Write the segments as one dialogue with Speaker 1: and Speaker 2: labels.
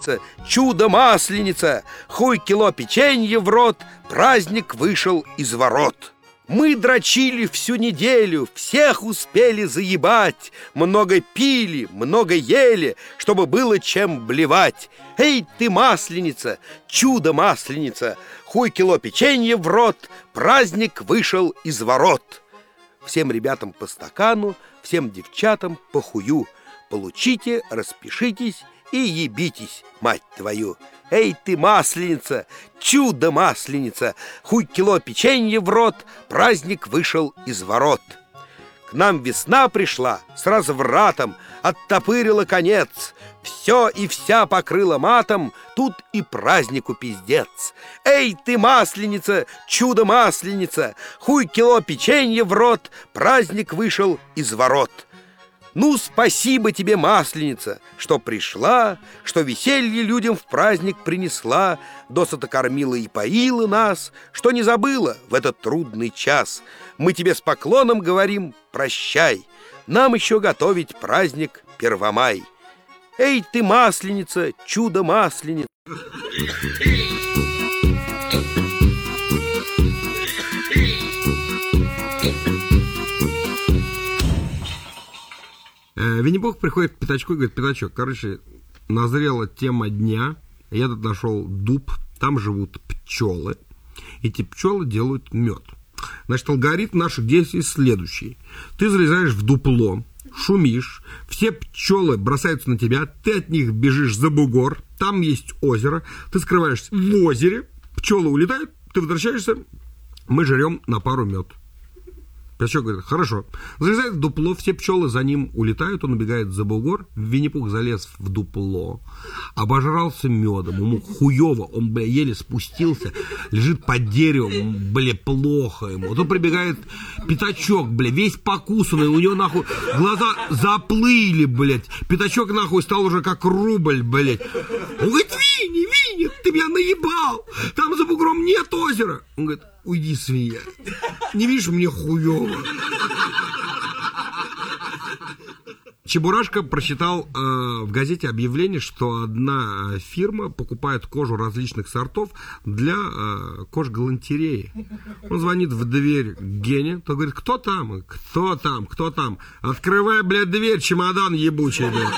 Speaker 1: масленица, чудо-масленица, хуй кило печенья в рот, праздник вышел из ворот. Мы дрочили всю неделю, всех успели заебать, много пили, много ели, чтобы было чем блевать. Эй ты, масленица, чудо-масленица, хуй кило печенья в рот, праздник вышел из ворот. Всем ребятам по стакану, всем девчатам по хую. Получите, распишитесь и ебитесь, мать твою. Эй ты, масленица, чудо-масленица, хуй кило печенья в рот, праздник вышел из ворот. К нам весна пришла с развратом, оттопырила конец, все и вся покрыла матом, тут и празднику пиздец. Эй ты, масленица, чудо-масленица, хуй кило печенья в рот, праздник вышел из ворот. Ну, спасибо тебе, масленица, что пришла, что веселье людям в праздник принесла, досыта кормила и поила нас, что не забыла в этот трудный час. Мы тебе с поклоном говорим прощай, нам еще готовить праздник Первомай. Эй ты, масленица, чудо-масленица.
Speaker 2: Винни-Пух приходит к Пятачку и говорит: Пятачок, короче, назрела тема дня, я тут нашел дуб, там живут пчелы, эти пчелы делают мед. Значит, алгоритм наших действий следующий. Ты залезаешь в дупло, шумишь, все пчелы бросаются на тебя, ты от них бежишь за бугор, там есть озеро, ты скрываешься в озере, пчелы улетают, ты возвращаешься, мы жрем на пару мед. Пятачок говорит: хорошо. Залезает в дупло, все пчелы за ним улетают, он убегает за бугор. Винни-Пух залез в дупло, обожрался медом, ему хуево, он, бля, еле спустился, лежит под деревом, бля, плохо ему. Тут прибегает Пятачок, бля, весь покусанный, у него, нахуй, глаза заплыли, блядь. Пятачок, нахуй, стал уже как рубль, блядь. Он говорит: Винни, ты меня наебал, там за бугром нет озера. Он говорит: уйди, свинья, не видишь, мне хуёво. Чебурашка прочитал в газете объявление, что одна фирма покупает кожу различных сортов для кожгалантереи. Он звонит в дверь Гене, то говорит: кто там? Кто там? Кто там? Открывай, блядь, дверь, чемодан ебучий, блядь.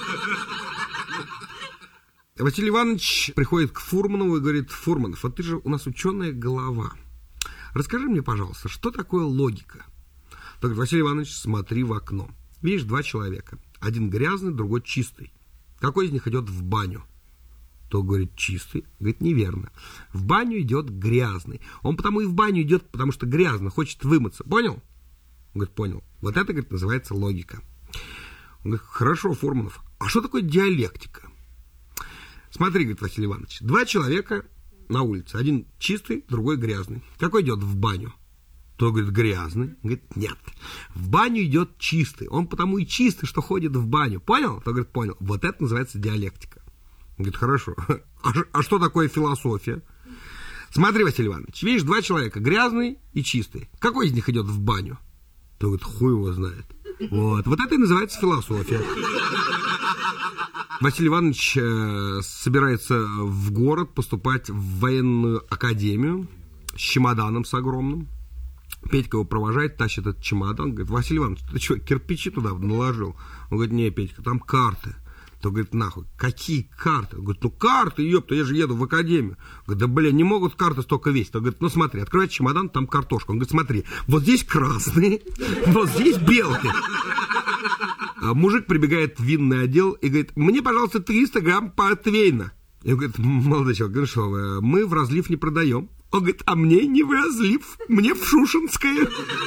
Speaker 2: Василий Иванович приходит к Фурманову и говорит: Фурманов, вот ты же у нас ученая голова. Расскажи мне, пожалуйста, что такое логика? Так, Василий Иванович, смотри в окно. Видишь, два человека. Один грязный, другой чистый. Какой из них идет в баню? То говорит: чистый. Говорит: неверно. В баню идет грязный. Он потому и в баню идет, потому что грязно, хочет вымыться. Понял? Он говорит: понял. Вот это, говорит, называется логика. Он говорит: хорошо, Фурманов. А что такое диалектика? Смотри, говорит Василий Иванович, два человека на улице. Один чистый, другой грязный. Какой идет в баню? То говорит: грязный. Говорит: нет. В баню идет чистый. Он потому и чистый, что ходит в баню. Понял? То говорит: понял. Вот это называется диалектика. Он говорит: хорошо. А что такое философия? Смотри, Василий Иванович, видишь, два человека, грязный и чистый. Какой из них идет в баню? То говорит: хуй его знает. Вот это и называется философия. Василий Иванович собирается в город поступать в военную академию с чемоданом с огромным. Петька его провожает, тащит этот чемодан. Говорит: Василий Иванович, ты что, кирпичи туда наложил? Он говорит: не, Петька, там карты. То говорит: нахуй, какие карты? Он говорит: ну карты, ёпта, я же еду в академию. Говорит: да, бля, не могут карты столько весить. Он говорит: ну смотри, открывает чемодан, там картошка. Он говорит: смотри, вот здесь красные, вот здесь белые. А мужик прибегает в винный отдел и говорит: мне, пожалуйста, 300 грамм портвейна. И он говорит: молодой человек, ну что вы, мы в разлив не продаем. Он говорит: а мне не в разлив, мне в Шушинское.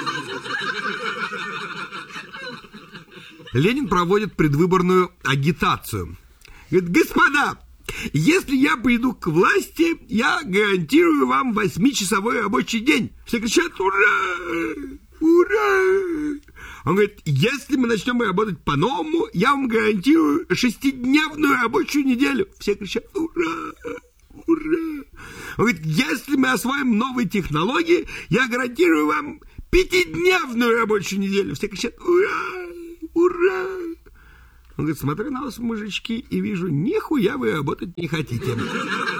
Speaker 2: Ленин проводит предвыборную агитацию. Говорит: господа, если я приду к власти, я гарантирую вам 8-часовой рабочий день. Все кричат: ура! Ура! Он говорит: если мы начнем работать по-новому, я вам гарантирую 6-дневную рабочую неделю. Все кричат: ура! Ура! Он говорит: если мы освоим новые технологии, я гарантирую вам 5-дневную рабочую неделю. Все кричат: ура! Ура! Он говорит: смотрю на вас, мужички, и вижу, нихуя вы работать не хотите.